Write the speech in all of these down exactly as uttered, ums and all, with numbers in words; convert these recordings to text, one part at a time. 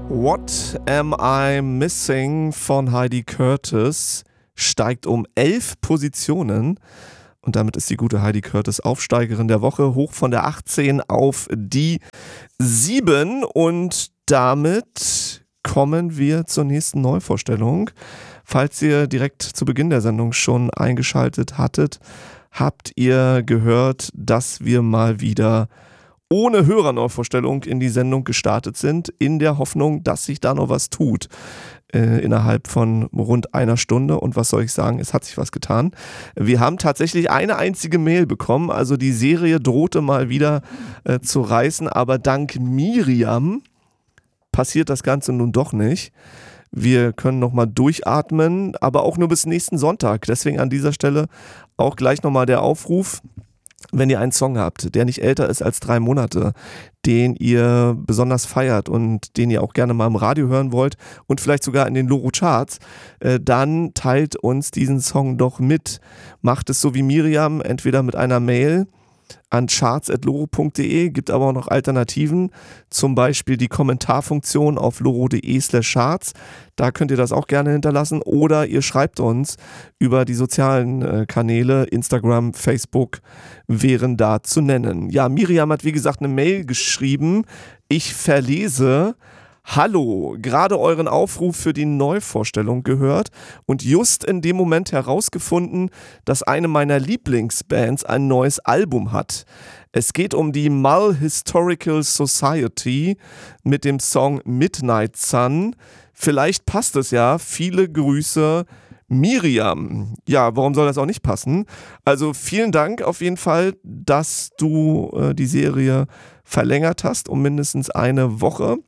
What Am I Missing von Heidi Curtis steigt um elf Positionen und damit ist die gute Heidi Curtis Aufsteigerin der Woche, hoch von der achtzehn auf die sieben und damit kommen wir zur nächsten Neuvorstellung. Falls ihr direkt zu Beginn der Sendung schon eingeschaltet hattet, habt ihr gehört, dass wir mal wieder ohne Hörerneuvorstellung in die Sendung gestartet sind, in der Hoffnung, dass sich da noch was tut äh, innerhalb von rund einer Stunde. Und was soll ich sagen, es hat sich was getan. Wir haben tatsächlich eine einzige Mail bekommen, also die Serie drohte mal wieder äh, zu reißen, aber dank Miriam passiert das Ganze nun doch nicht. Wir können nochmal durchatmen, aber auch nur bis nächsten Sonntag. Deswegen an dieser Stelle auch gleich nochmal der Aufruf: Wenn ihr einen Song habt, der nicht älter ist als drei Monate, den ihr besonders feiert und den ihr auch gerne mal im Radio hören wollt und vielleicht sogar in den Loro Charts, äh, dann teilt uns diesen Song doch mit. Macht es so wie Miriam, entweder mit einer Mail an charts at loro punkt de, gibt aber auch noch Alternativen, zum Beispiel die Kommentarfunktion auf loro.de slash charts, da könnt ihr das auch gerne hinterlassen, oder ihr schreibt uns über die sozialen äh, Kanäle, Instagram, Facebook wären da zu nennen. Ja, Miriam hat wie gesagt eine Mail geschrieben, ich verlese: Hallo, gerade euren Aufruf für die Neuvorstellung gehört und just in dem Moment herausgefunden, dass eine meiner Lieblingsbands ein neues Album hat. Es geht um die Mull Historical Society mit dem Song Midnight Sun. Vielleicht passt es ja. Viele Grüße, Miriam. Ja, warum soll das auch nicht passen? Also vielen Dank auf jeden Fall, dass du äh, die Serie verlängert hast um mindestens eine Woche.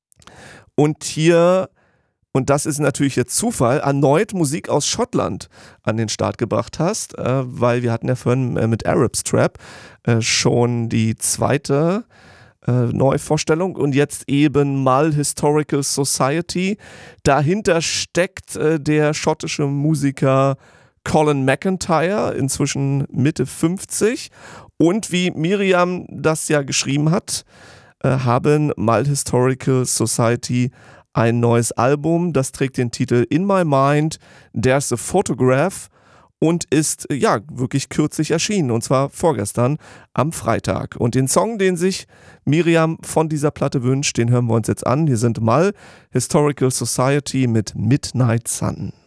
Und hier, und das ist natürlich jetzt Zufall, erneut Musik aus Schottland an den Start gebracht hast, äh, weil wir hatten ja vorhin äh, mit Arabs Trap äh, schon die zweite äh, Neuvorstellung und jetzt eben Mull Historical Society. Dahinter steckt äh, der schottische Musiker Colin McIntyre, inzwischen Mitte fünfzig, und wie Miriam das ja geschrieben hat, haben Mull Historical Society ein neues Album, das trägt den Titel In My Mind, There's a Photograph und ist ja wirklich kürzlich erschienen, und zwar vorgestern am Freitag. Und den Song, den sich Miriam von dieser Platte wünscht, den hören wir uns jetzt an. Hier sind Mull Historical Society mit Midnight Sun.